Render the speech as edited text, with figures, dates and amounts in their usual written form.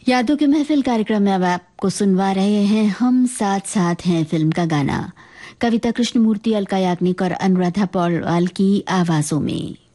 यादों की महफिल कार्यक्रम में अब आपको सुनवा रहे हैं हम साथ साथ हैं फिल्म का गाना। कविता कृष्णमूर्ति, अलका याग्निक और अनुराधा पौडवाल की आवाजों में।